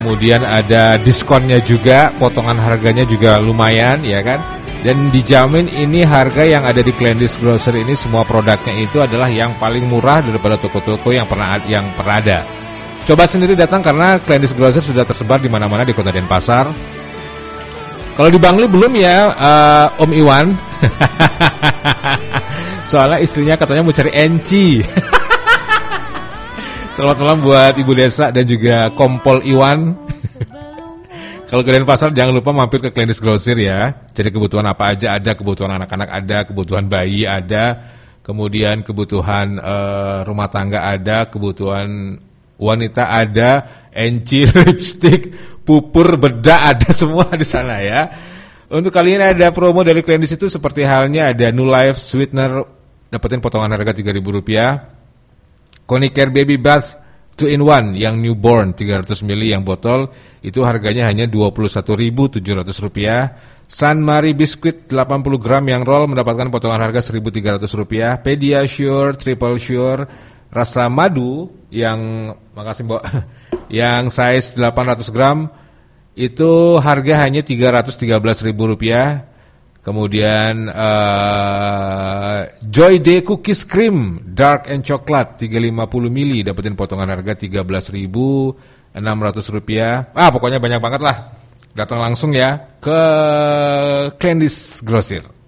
Kemudian ada diskonnya juga, potongan harganya juga lumayan ya kan. Dan dijamin ini harga yang ada di Clendies Grocery ini semua produknya itu adalah yang paling murah daripada toko-toko yang pernah ada. Coba sendiri datang karena Clendies Grocery sudah tersebar di mana-mana di Kota Denpasar. Kalau di Bangli belum ya, Om Iwan. Soalnya istrinya katanya mau cari enci. Selamat malam buat Ibu Desa dan juga Kompol Iwan. Kalau ke Denpasar jangan lupa mampir ke Clendies Grocery ya. Jadi kebutuhan apa aja ada, kebutuhan anak-anak ada, kebutuhan bayi ada, kemudian kebutuhan rumah tangga ada, kebutuhan wanita ada, enci, lipstick, pupur, bedak ada semua di sana ya. Untuk kali ini ada promo dari Clendies itu seperti halnya ada New Life Sweetener, dapetin potongan harga Rp3.000. Konicare Baby Bath 2-in-1 yang newborn 300 ml yang botol itu harganya hanya Rp21.700. San Marie Biscuit 80 gram yang roll mendapatkan potongan harga Rp1.300. Pediasure Triple Sure rasa madu yang makasih Mbak yang size 800 gram itu harga hanya Rp313.000. Kemudian Joy Day Cookies Cream Dark and Chocolate 350 ml dapetin potongan harga Rp13.600. Pokoknya banyak banget lah. Datang langsung ya ke Clendies Grocery.